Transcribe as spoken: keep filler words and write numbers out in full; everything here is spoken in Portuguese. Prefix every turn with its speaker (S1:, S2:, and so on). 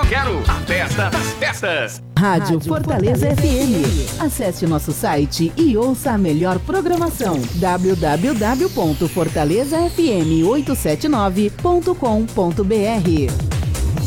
S1: quero a festa das festas.
S2: Rádio, Rádio Fortaleza, Fortaleza F M. Acesse o nosso site e ouça a melhor programação. w w w ponto fortaleza f m oito sete nove ponto com ponto b r